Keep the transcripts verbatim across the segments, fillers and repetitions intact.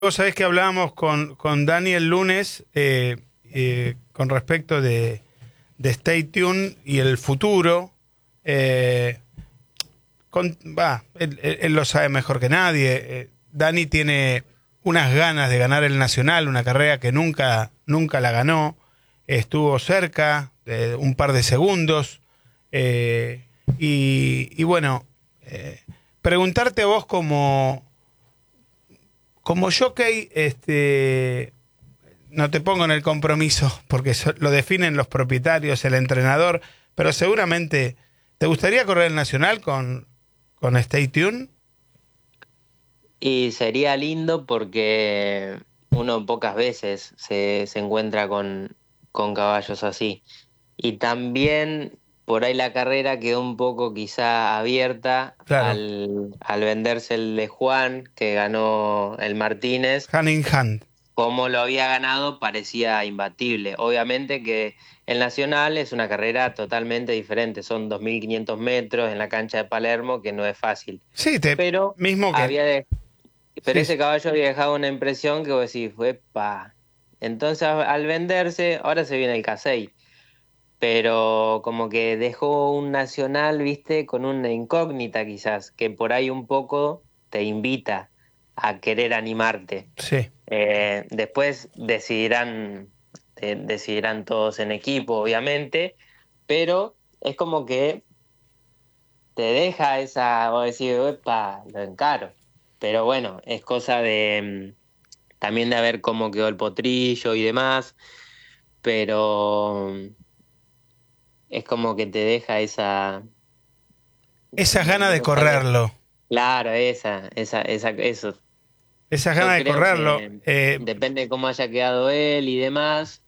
Vos sabés que hablábamos con, con Dani el lunes eh, eh, con respecto de, de Stay Tuned y el futuro. Eh, con, bah, él, él- él lo sabe mejor que nadie. Eh, Dani tiene unas ganas de ganar el Nacional, una carrera que nunca, nunca la ganó. Estuvo cerca, de un par de segundos. Eh, y, y bueno, eh, preguntarte a vos como... Como jockey, este, no te pongo en el compromiso, porque eso lo definen los propietarios, el entrenador, pero seguramente, ¿te gustaría correr el Nacional con, con Stay Tuned? Y sería lindo porque uno pocas veces se, se encuentra con, con caballos así. Y también por ahí la carrera quedó un poco quizá abierta Claro, al, al venderse el de Juan, que ganó el Martínez. hand in hand. Como lo había ganado, parecía imbatible. Obviamente que el Nacional es una carrera totalmente diferente. Son dos mil quinientos metros en la cancha de Palermo, que no es fácil. Sí, te, Pero mismo que... había de- pero Sí, ese caballo había dejado una impresión que vos decís, fue pa. Entonces a- al venderse, ahora se viene el K seis, pero como que dejó un Nacional, viste, con una incógnita quizás, que por ahí un poco te invita a querer animarte. sí. Eh, después decidirán, eh, decidirán todos en equipo, obviamente, pero es como que te deja esa, vos decís, epa, lo encaro. Pero bueno, es cosa de mm, también de ver cómo quedó el potrillo y demás, pero mm, es como que te deja esa, Esas no, ganas de no sabría. correrlo, Claro, esa, esa, esa, eso. esas Yo ganas de creo correrlo. que Eh, depende de cómo haya quedado él y demás,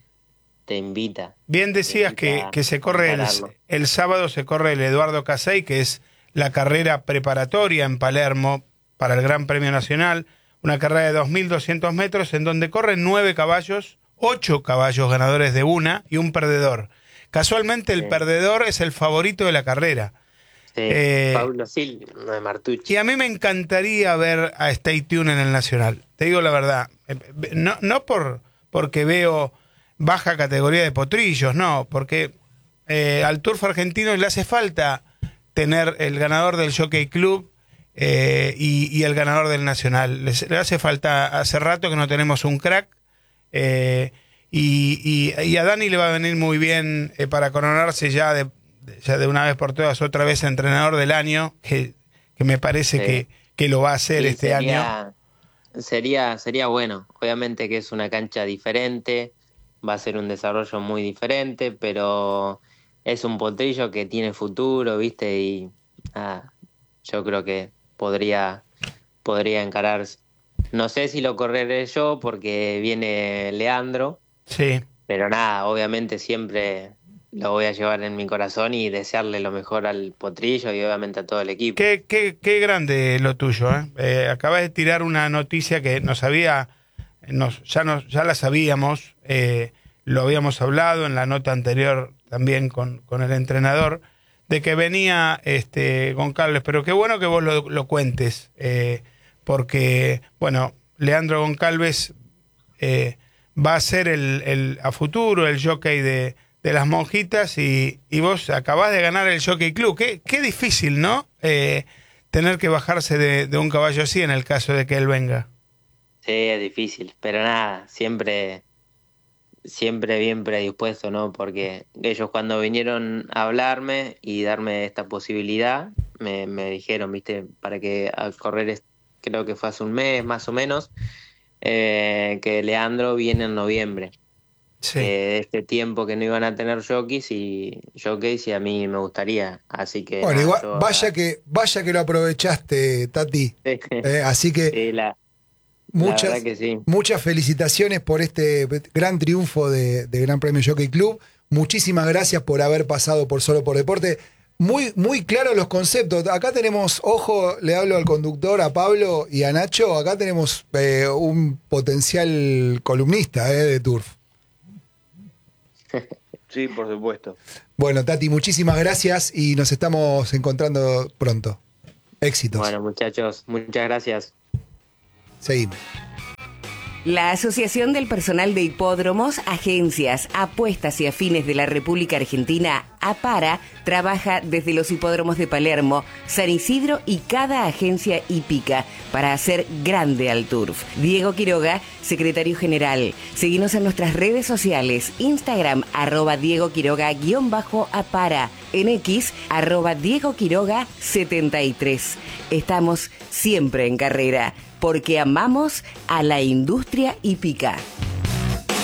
te invita, Bien te decías que, invita que se a corre el, s- encararlo. el sábado, se corre el Eduardo Casey, que es la carrera preparatoria en Palermo para el Gran Premio Nacional, una carrera de dos mil doscientos metros en donde corren nueve caballos, ocho caballos ganadores de una y un perdedor. Casualmente el Sí, perdedor es el favorito de la carrera. sí. Eh, Paulo Sil, no de y Martucci. a mí me encantaría ver a Stay Tuned en el Nacional. Te digo la verdad. Eh, No, no por porque veo baja categoría de potrillos, no, porque eh, al Turf argentino le hace falta tener el ganador del Jockey Club eh, y, y el ganador del Nacional. Les- le hace falta, hace rato que no tenemos un crack. eh, y, y- y a Dani le va a venir muy bien eh, para coronarse ya de, de- ya de una vez por todas otra vez entrenador del año, que, que me parece Sí. que, que lo va a hacer Y este año. sería, sería, sería bueno. Obviamente que es una cancha diferente, va a ser un desarrollo muy diferente, pero es un potrillo que tiene futuro, ¿viste? Y ah, yo creo que podría, podría encararse. No sé si lo correré yo porque viene Leandro, Sí. pero nada, obviamente siempre lo voy a llevar en mi corazón y desearle lo mejor al potrillo y obviamente a todo el equipo. Qué, qué, qué grande lo tuyo, ¿eh? Eh, acabas de tirar una noticia que nos había, nos, ya, nos, ya la sabíamos, eh, lo habíamos hablado en la nota anterior también con, con el entrenador, de que venía este Goncalves, pero qué bueno que vos lo, lo cuentes, eh, porque, bueno, Leandro Goncalves eh, va a ser el, el, a futuro el jockey de, de las monjitas y, y vos acabás de ganar el Jockey Club. Qué, qué difícil, ¿no? Eh, tener que bajarse de, de un caballo así en el caso de que él venga. Sí, es difícil, pero nada, siempre, siempre bien predispuesto, ¿no? Porque ellos cuando vinieron a hablarme y darme esta posibilidad, me, me dijeron, viste, para que a correr, es- creo que fue hace un mes más o menos, eh, que Leandro viene en noviembre, Sí. que este tiempo que no iban a tener jockeys y jockeys y a mí me gustaría, así que Bueno, nada, igual, yo vaya ah, que, vaya que lo aprovechaste, Tati. Eh, así que sí, la, la verdad muchas, que sí. muchas felicitaciones por este gran triunfo de, de Gran Premio Jockey Club. Muchísimas gracias por haber pasado por Solo por Deporte. Muy, muy claros los conceptos. Acá tenemos, ojo, le hablo al conductor, a Pablo y a Nacho. Acá tenemos eh, un potencial columnista eh, de Turf. Sí, por supuesto. Bueno, Tati, muchísimas gracias y nos estamos encontrando pronto. Éxitos. Bueno, muchachos, muchas gracias. Seguimos. La Asociación del Personal de Hipódromos, Agencias, Apuestas y Afines de la República Argentina, APARA, trabaja desde los hipódromos de Palermo, San Isidro y cada agencia hípica para hacer grande al turf. Diego Quiroga, secretario general. Seguinos en nuestras redes sociales, Instagram, arroba Diego Quiroga, guión bajo APARA, en X, arroba Diego Quiroga setenta y tres. Estamos siempre en carrera, porque amamos a la industria hípica.